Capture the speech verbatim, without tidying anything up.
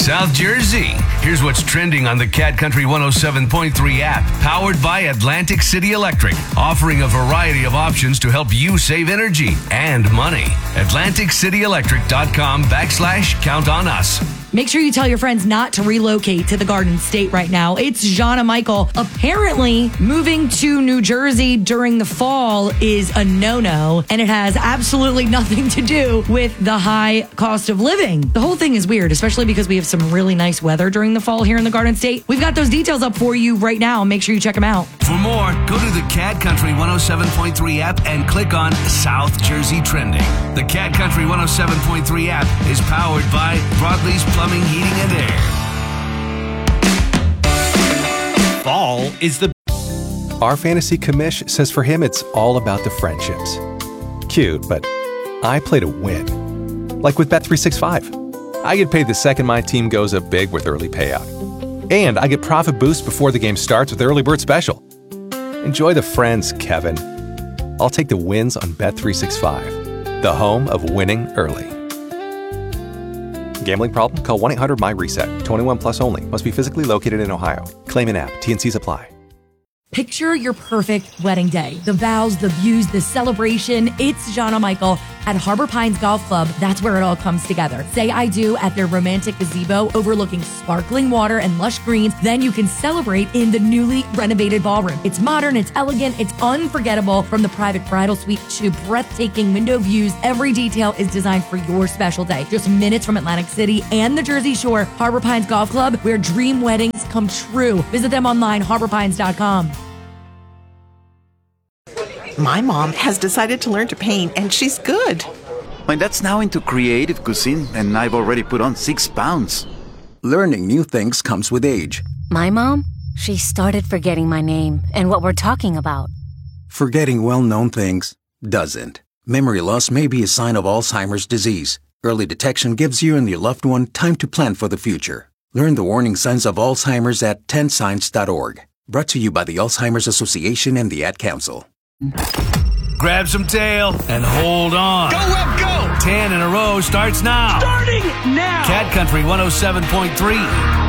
South Jersey. Here's what's trending on the Cat Country one oh seven point three app, powered by Atlantic City Electric, offering a variety of options to help you save energy and money. Atlantic City Electric dot com backslash count on us. Make sure you tell your friends not to relocate to the Garden State right now. It's Jana Michael. Apparently, moving to New Jersey during the fall is a no-no, and it has absolutely nothing to do with the high cost of living. The whole thing is weird, especially because we have some really nice weather during the fall here in the Garden State. We've got those details up for you right now. Make sure you check them out. For more, go to the Cat Country one oh seven point three app and click on South Jersey Trending. The Cat Country one oh seven point three app is powered by Broadlee's Plumbing, Heating, and Air. Fall is the... Our fantasy commish says for him it's all about the friendships. Cute, but I play to win. Like with Bet three sixty-five. I get paid the second my team goes up big with early payout. And I get profit boost before the game starts with Early Bird Special. Enjoy the friends, Kevin. I'll take the wins on Bet three sixty-five, the home of winning early. Gambling problem? Call one eight hundred M Y reset. twenty-one plus only. Must be physically located in Ohio. Claim an app. T N Cs apply. Picture your perfect wedding day. The vows, the views, the celebration. It's Jana Michael at Harbor Pines Golf Club. That's where it all comes together. Say I do at their romantic gazebo overlooking sparkling water and lush greens. Then you can celebrate in the newly renovated ballroom. It's modern, it's elegant, it's unforgettable. From the private bridal suite to breathtaking window views, every detail is designed for your special day. Just minutes from Atlantic City and the Jersey Shore, Harbor Pines Golf Club, where dream weddings come true. Visit them online, harbor pines dot com. My mom has decided to learn to paint, and she's good. My dad's now into creative cuisine, and I've already put on six pounds. Learning new things comes with age. My mom? She started forgetting my name and what we're talking about. Forgetting well-known things doesn't. Memory loss may be a sign of Alzheimer's disease. Early detection gives you and your loved one time to plan for the future. Learn the warning signs of Alzheimer's at ten signs dot org. Brought to you by the Alzheimer's Association and the Ad Council. Grab some tail and hold on. Go, Web, go! Ten in a row starts now. Starting now! Cat Country one oh seven point three.